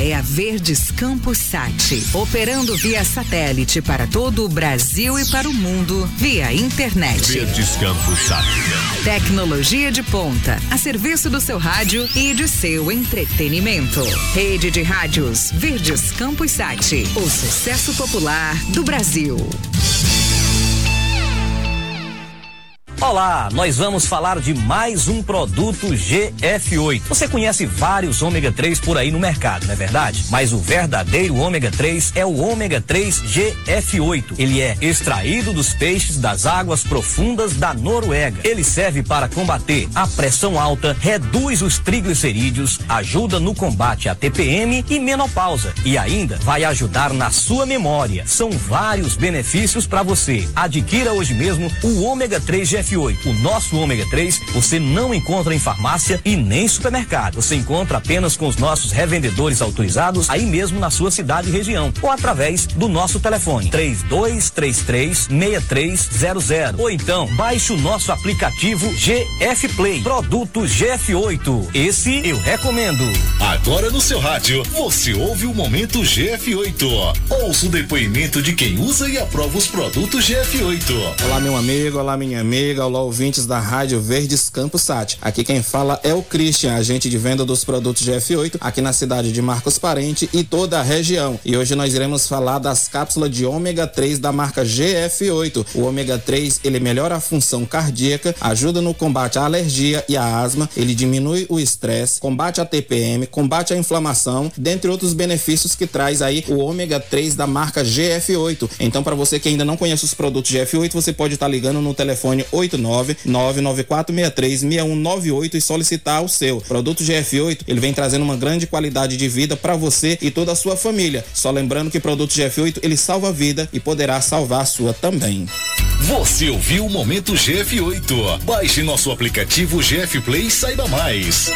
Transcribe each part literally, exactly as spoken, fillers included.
é a Verdes Campos Sat, operando via satélite para todo o Brasil e para o mundo via internet. Verdes Campos Sat. Tecnologia de ponta, a serviço do seu rádio e de seu entretenimento. Rede de rádios Verdes Campos Sat, o sucesso popular do Brasil. Olá, nós vamos falar de mais um produto G F oito. Você conhece vários ômega três por aí no mercado, não é verdade? Mas o verdadeiro ômega três é o ômega três G F oito. Ele é extraído dos peixes das águas profundas da Noruega. Ele serve para combater a pressão alta, reduz os triglicerídeos, ajuda no combate à T P M e menopausa. E ainda vai ajudar na sua memória. São vários benefícios para você. Adquira hoje mesmo o ômega três G F oito. O nosso ômega três você não encontra em farmácia e nem supermercado. Você encontra apenas com os nossos revendedores autorizados aí mesmo na sua cidade e região ou através do nosso telefone três dois três três, seis três zero zero ou então baixe o nosso aplicativo G F Play. Produto G F oito. Esse eu recomendo. Agora no seu rádio você ouve o Momento G F oito. Ouça o depoimento de quem usa e aprova os produtos G F oito. Olá meu amigo, olá minha amiga, olá ouvintes da Rádio Verdes Campos Sat. Aqui quem fala é o Christian, agente de venda dos produtos G F oito aqui na cidade de Marcos Parente e toda a região. E hoje nós iremos falar das cápsulas de ômega três da marca G F oito. O ômega três, ele melhora a função cardíaca, ajuda no combate à alergia e à asma, ele diminui o estresse, combate a T P M, combate a inflamação, dentre outros benefícios que traz aí o ômega três da marca G F oito. Então, para você que ainda não conhece os produtos G F oito, você pode estar ligando no telefone oito nove nove nove quatro seis três seis um nove oito e solicitar o seu. O produto G F oito, ele vem trazendo uma grande qualidade de vida para você e toda a sua família. Só lembrando que o produto G F oito, ele salva a vida e poderá salvar a sua também. Você ouviu o Momento G F oito. Baixe nosso aplicativo G F Play e saiba mais.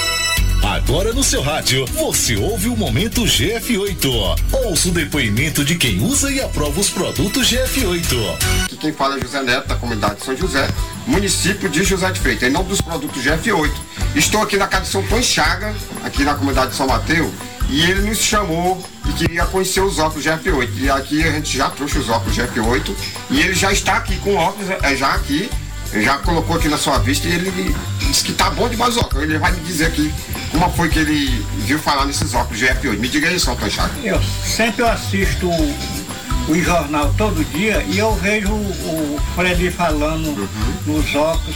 Agora no seu rádio, você ouve o Momento G F oito. Ouça o depoimento de quem usa e aprova os produtos G F oito. Aqui quem fala é José Neto, da comunidade de São José, município de José de Freitas, em nome dos produtos G F oito. Estou aqui na casa de São Tom Chaga, aqui na comunidade de São Mateus, e ele nos chamou e queria conhecer os óculos G F oito. E aqui a gente já trouxe os óculos G F oito e ele já está aqui com óculos, é já aqui. Ele já colocou aqui na sua vista e ele disse que tá bom demais o óculos. Ele vai me dizer aqui como foi que ele viu falar nesses óculos G F oito. Me diga aí, São Chaga. Eu sempre eu assisto o, o jornal todo dia e eu vejo o, o Fred falando uhum. nos óculos.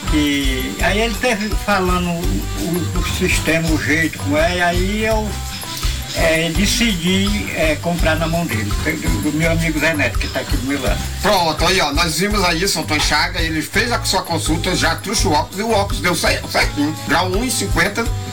E aí ele teve falando o, o, o sistema, o jeito como é, e aí eu É, decidi é, comprar na mão dele, do meu amigo Zé Neto, que está aqui do meu lado. Pronto, aí ó, nós vimos aí, São Tom Chaga, ele fez a sua consulta, já trouxe o óculos e o óculos deu certinho, grau um e cinquenta,